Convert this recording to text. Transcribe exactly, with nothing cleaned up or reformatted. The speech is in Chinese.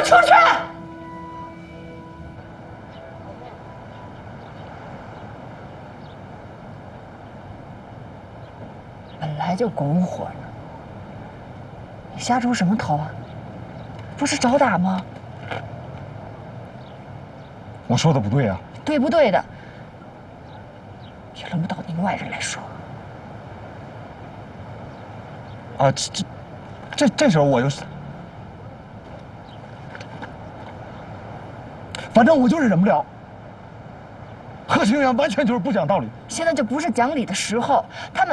出去！本来就拱火呢，你瞎出什么头啊？不是找打吗？ 我说的不对啊。 对不对的，也轮不到您外人来说。 啊，这这这这时候我就是，反正我就是忍不了。贺清源完全就是不讲道理。 现在就不是讲理的时候，他们。